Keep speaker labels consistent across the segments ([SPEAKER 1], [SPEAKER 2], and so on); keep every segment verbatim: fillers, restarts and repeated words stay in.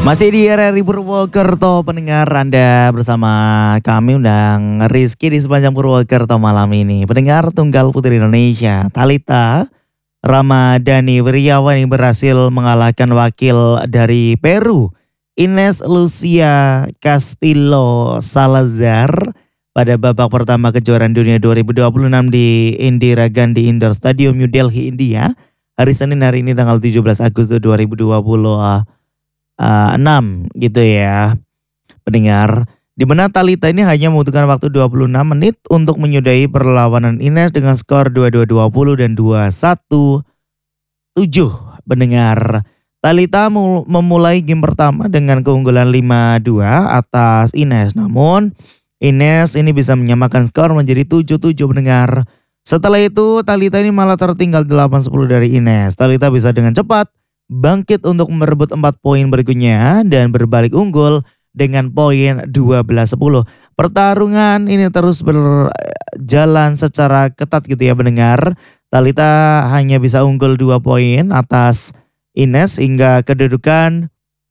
[SPEAKER 1] Masih di R R I Purwokerto, pendengar, Anda bersama kami undang Rizky di sepanjang Purwokerto malam ini. Pendengar, tunggal putri Indonesia Thalita Ramadhani Wiriawan yang berhasil mengalahkan wakil dari Peru Ines Lucia Castillo Salazar pada babak pertama kejuaraan dunia dua ribu dua puluh enam di Indira Gandhi Indoor Stadium New Delhi, India. Hari Senin hari ini tanggal tujuh belas Agustus dua ribu dua puluh enam gitu ya pendengar, di mana Thalita ini hanya membutuhkan waktu dua puluh enam menit untuk menyudahi perlawanan Ines dengan skor dua dua dua puluh dan dua satu tujuh. Pendengar, Thalita memulai game pertama dengan keunggulan lima dua atas Ines, namun Ines ini bisa menyamakan skor menjadi tujuh tujuh pendengar. Setelah itu Thalita ini malah tertinggal delapan sepuluh dari Ines. Thalita bisa dengan cepat bangkit untuk merebut empat poin berikutnya dan berbalik unggul dengan poin dua belas sepuluh. Pertarungan ini terus berjalan secara ketat gitu ya pendengar. Thalita hanya bisa unggul dua poin atas Ines hingga kedudukan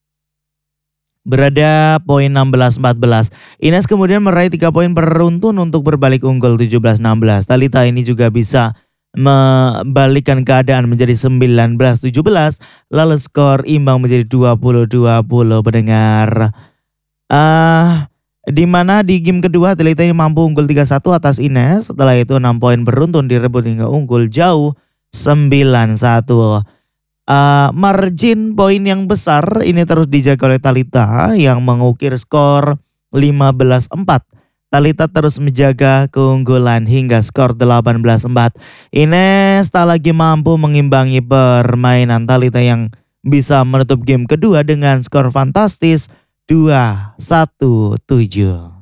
[SPEAKER 1] berada poin enam belas empat belas. Ines kemudian meraih tiga poin beruntun untuk berbalik unggul tujuh belas enam belas. Thalita ini juga bisa membalikkan keadaan menjadi sembilan belas tujuh belas, lalu skor imbang menjadi dua puluh dua puluh pendengar. Uh, di mana di game kedua Thalita ini mampu unggul tiga satu atas Ines. Setelah itu enam poin beruntun direbut hingga unggul jauh sembilan satu. Uh, margin poin yang besar ini terus dijaga oleh Thalita yang mengukir skor lima belas empat. Thalita terus menjaga keunggulan hingga skor delapan belas empat. Ines tak lagi mampu mengimbangi permainan Thalita yang bisa menutup game kedua dengan skor fantastis dua satu tujuh.